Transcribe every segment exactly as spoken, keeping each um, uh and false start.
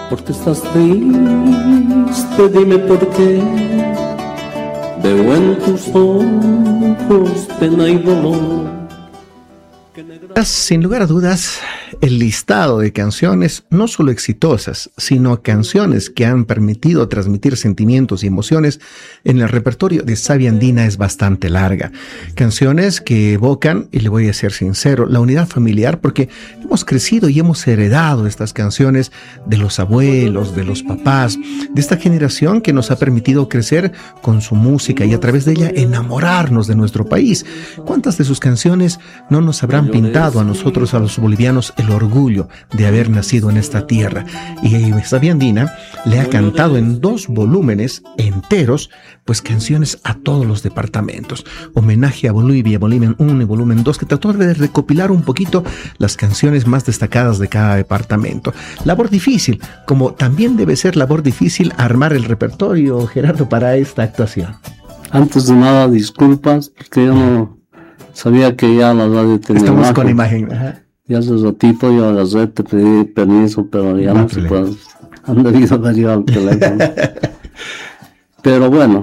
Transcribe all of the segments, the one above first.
Porque estás triste, dime por qué. Veo en tus ojos pena y dolor. Sin lugar a dudas, el listado de canciones, no solo exitosas, sino canciones que han permitido transmitir sentimientos y emociones en el repertorio de Savia Andina es bastante larga. Canciones que evocan, y le voy a ser sincero, la unidad familiar, porque hemos crecido y hemos heredado estas canciones de los abuelos, de los papás, de esta generación que nos ha permitido crecer con su música y a través de ella enamorarnos de nuestro país. ¿Cuántas de sus canciones no nos habrán pintado a nosotros, a los bolivianos, el orgullo de haber nacido en esta tierra? Y Savia Andina le ha cantado en dos volúmenes enteros, pues canciones a todos los departamentos. Homenaje a Bolivia, volumen uno y volumen dos, que trató de recopilar un poquito las canciones más destacadas de cada departamento. Labor difícil, como también debe ser labor difícil armar el repertorio, Gerardo, para esta actuación. Antes de nada, disculpas, porque yo no sabía que ya la radio tenía Estamos imagen. con imagen. Ajá. Ya hace ratito yo agarré, te pedí permiso, pero ya no, no se puede. Han debido ver yo al teléfono. Pero bueno,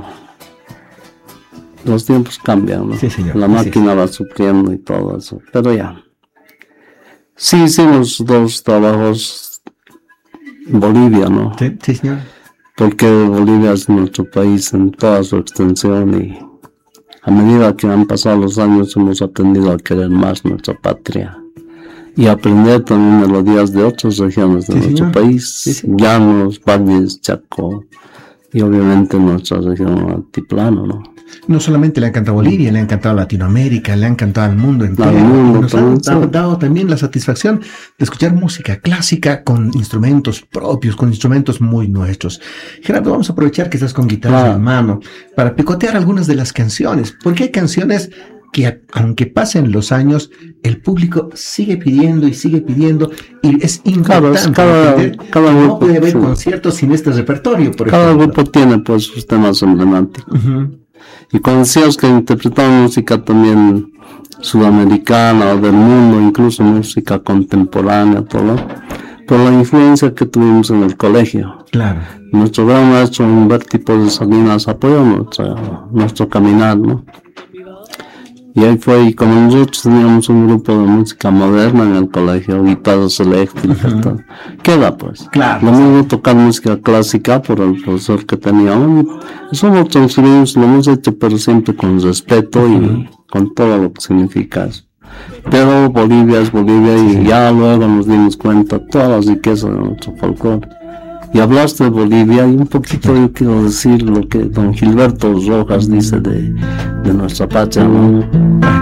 los tiempos cambian, ¿no? Sí, señor. La máquina sí, va sufriendo y todo eso. Pero ya. Sí hicimos dos trabajos en Bolivia, ¿no? Sí, sí, señor. Porque Bolivia es nuestro país en toda su extensión y a medida que han pasado los años hemos aprendido a querer más nuestra patria y aprender también melodías de otras regiones de sí, nuestro señor. país, sí, sí. Llanos, valles, Chaco y obviamente nuestra región altiplano, ¿no? No solamente le ha encantado Bolivia, le ha encantado Latinoamérica, le ha encantado al mundo entero. Al mundo, nos ha dado, dado también la satisfacción de escuchar música clásica con instrumentos propios, con instrumentos muy nuestros. Gerardo, vamos a aprovechar que estás con guitarra ah. en mano para picotear algunas de las canciones, porque hay canciones que aunque pasen los años, el público sigue pidiendo y sigue pidiendo, y es importante cada, cada, cada no grupo, puede haber sí. conciertos sin este repertorio, por cada ejemplo. grupo tiene pues sus temas emblemáticos. Uh-huh. Y cuando decías que interpretamos música también sudamericana o del mundo, incluso música contemporánea, todo, por la influencia que tuvimos en el colegio. Claro. Nuestro gran maestro Humberto de Salinas apoyó nuestro, nuestro caminar, ¿no? Y ahí fue, y como nosotros teníamos un grupo de música moderna en el colegio, guitarras eléctricas, uh-huh. todo, queda pues. Claro. Lo mismo tocar música clásica por el profesor que teníamos. Eso lo transferimos, lo hemos hecho, pero siempre con respeto uh-huh. y con todo lo que significa eso. Pero Bolivia es Bolivia y sí. ya luego nos dimos cuenta de toda la riqueza de nuestro folclore. Y hablaste de Bolivia y un poquito yo quiero decir lo que don Gilberto Rojas dice de, de nuestra patria, ¿no?